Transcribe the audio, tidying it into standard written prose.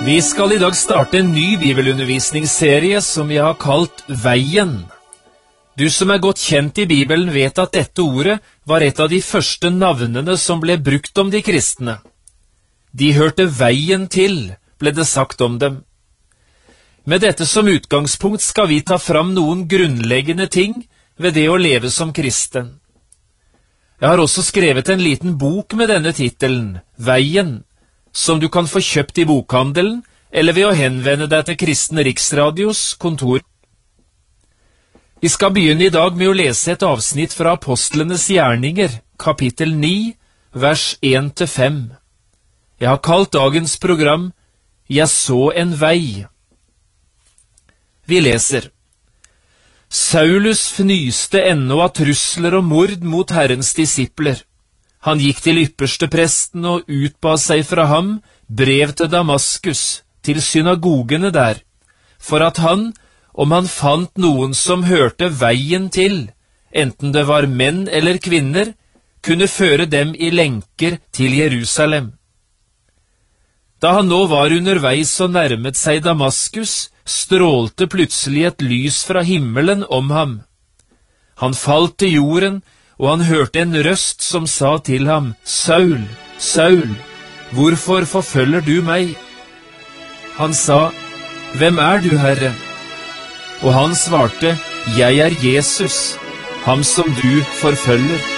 Vi skal I dag starte en ny bibelundervisningsserie som jeg har kalt Veien. Du som godt kjent I Bibelen vet at dette ordet var et av de første navnene som ble brukt om de kristne. De hørte veien til, ble det sagt om dem. Med dette som utgangspunkt skal vi ta fram noen grunnleggende ting ved det å leve som kristen. Jeg har også skrevet en liten bok med denne titelen, Veien, som du kan få kjøpt I bokhandelen, eller ved å henvende deg til Kristen Riksradios kontor. Vi skal begynne I dag med å lese et avsnitt fra Apostlenes gjerninger, kapittel 9, vers 1-5. Jeg har kalt dagens program, Jeg så en vei. Vi leser. Saulus fnyste ennå av trusler og mord mot Herrens disipler. Han gikk til ypperste presten og utba seg fra ham brev til Damaskus, til synagogene der, for at han, om han fant noen som hørte veien til, enten det var menn eller kvinner, kunne føre dem I lenker til Jerusalem. Da han nå var underveis og nærmet seg Damaskus, strålte plutselig et lys fra himmelen om ham. Han falt til jorden, og han hørte en røst som sa til ham, Saul, Saul, hvorfor forfølger du meg? Han sa, hvem du, Herre? Og han svarte, jeg Jesus, ham som du forfølger.